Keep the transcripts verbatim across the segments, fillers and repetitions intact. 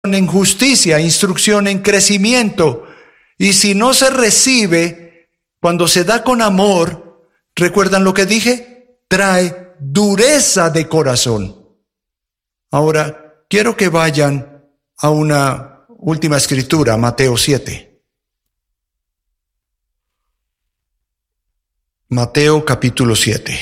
en justicia, instrucción en crecimiento. Y si no se recibe, cuando se da con amor, ¿recuerdan lo que dije? Trae dureza de corazón. Ahora, quiero que vayan a una última escritura, Mateo siete. Mateo capítulo siete.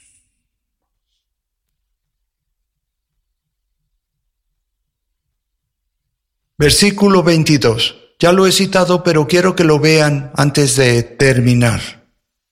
Versículo veintidós. Ya lo he citado, pero quiero que lo vean antes de terminar.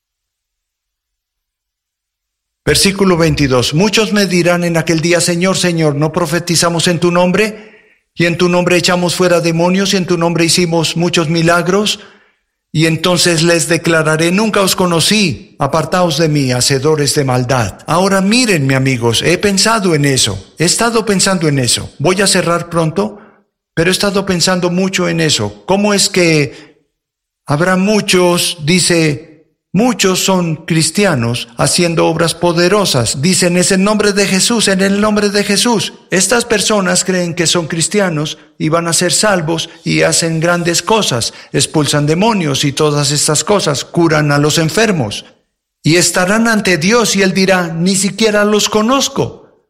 Versículo veintidós. Muchos me dirán en aquel día: Señor, Señor, ¿no profetizamos en tu nombre? Y en tu nombre echamos fuera demonios, y en tu nombre hicimos muchos milagros. Y entonces les declararé: nunca os conocí, apartaos de mí, hacedores de maldad. Ahora mírenme, amigos, he pensado en eso, he estado pensando en eso. Voy a cerrar pronto, pero he estado pensando mucho en eso. ¿Cómo es que habrá muchos, dice, muchos son cristianos haciendo obras poderosas? Dicen, es el nombre de Jesús, en el nombre de Jesús. Estas personas creen que son cristianos y van a ser salvos y hacen grandes cosas, expulsan demonios y todas estas cosas, curan a los enfermos. Y estarán ante Dios y Él dirá: ni siquiera los conozco.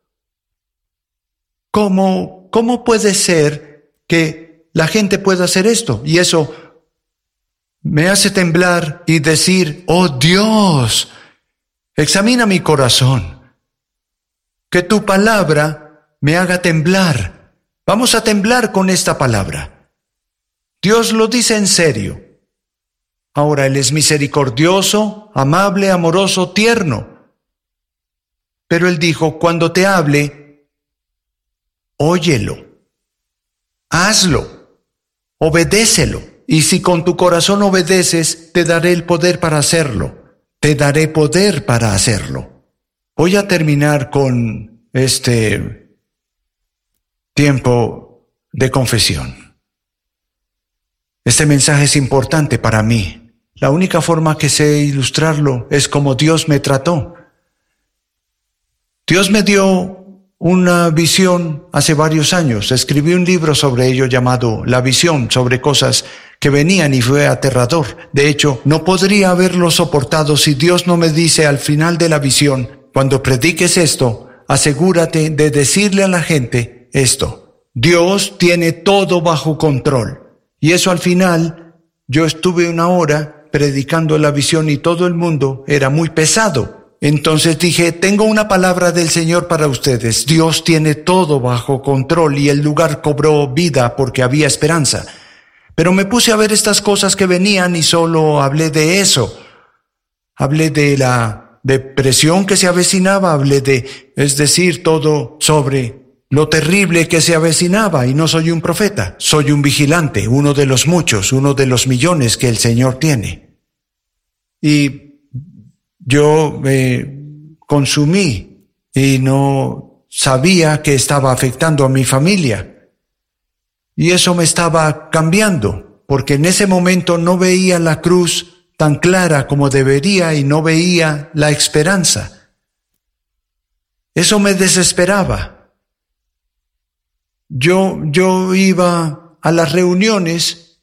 ¿Cómo, cómo puede ser que la gente pueda hacer esto? Y eso me hace temblar y decir: oh Dios, examina mi corazón, que tu palabra me haga temblar. Vamos a temblar con esta palabra. Dios lo dice en serio. Ahora, Él es misericordioso, amable, amoroso, tierno. Pero Él dijo: cuando te hable, óyelo, hazlo, obedécelo. Y si con tu corazón obedeces, te daré el poder para hacerlo. Te daré poder para hacerlo. Voy a terminar con este tiempo de confesión. Este mensaje es importante para mí. La única forma que sé ilustrarlo es como Dios me trató. Dios me dio una visión hace varios años. Escribí un libro sobre ello llamado La Visión, sobre cosas que venían, y fue aterrador. De hecho, no podría haberlo soportado si Dios no me dice al final de la visión: cuando prediques esto, asegúrate de decirle a la gente esto: Dios tiene todo bajo control. Y eso al final, yo estuve una hora predicando la visión y todo el mundo era muy pesado. Entonces dije: tengo una palabra del Señor para ustedes. Dios tiene todo bajo control. Y el lugar cobró vida porque había esperanza. Pero me puse a ver estas cosas que venían y solo hablé de eso. Hablé de la depresión que se avecinaba, hablé de, es decir, todo sobre lo terrible que se avecinaba. Y no soy un profeta, soy un vigilante, uno de los muchos, uno de los millones que el Señor tiene. Y yo me consumí y no sabía que estaba afectando a mi familia. Y eso me estaba cambiando, porque en ese momento no veía la cruz tan clara como debería y no veía la esperanza. Eso me desesperaba. Yo, yo iba a las reuniones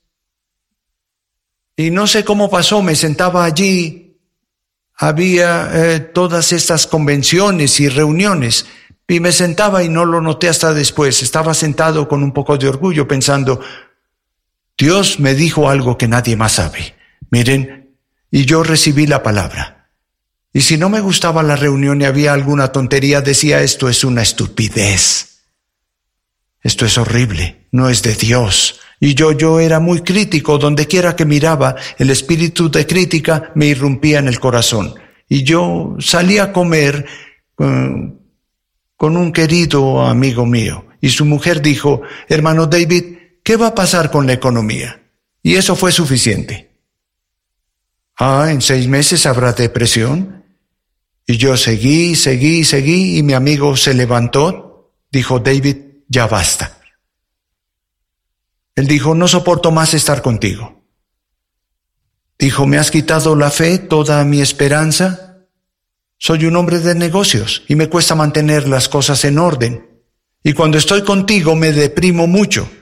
y no sé cómo pasó, me sentaba allí. Había eh, todas estas convenciones y reuniones, y me sentaba y no lo noté hasta después. Estaba sentado con un poco de orgullo pensando: Dios me dijo algo que nadie más sabe. Miren, y yo recibí la palabra. Y si no me gustaba la reunión y había alguna tontería, decía: esto es una estupidez. Esto es horrible, no es de Dios. Y yo, yo era muy crítico. Donde quiera que miraba, el espíritu de crítica me irrumpía en el corazón. Y yo salí a comer uh, con un querido amigo mío. Y su mujer dijo: hermano David, ¿qué va a pasar con la economía? Y eso fue suficiente. Ah, en seis meses habrá depresión. Y yo seguí, seguí, seguí, y mi amigo se levantó, dijo: David, ya basta. Él dijo: no soporto más estar contigo. Dijo: me has quitado la fe, toda mi esperanza. Soy un hombre de negocios y me cuesta mantener las cosas en orden. Y cuando estoy contigo me deprimo mucho.